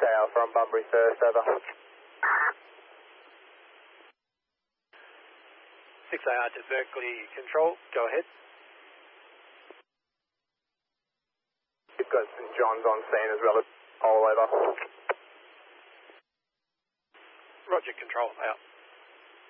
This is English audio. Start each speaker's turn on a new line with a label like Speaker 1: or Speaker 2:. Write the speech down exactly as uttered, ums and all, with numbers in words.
Speaker 1: A Alpha on Bunbury first, over.
Speaker 2: six A R to Berkeley Control, go ahead.
Speaker 1: We've got St John's on scene as well as all over.
Speaker 2: Roger, Control, out.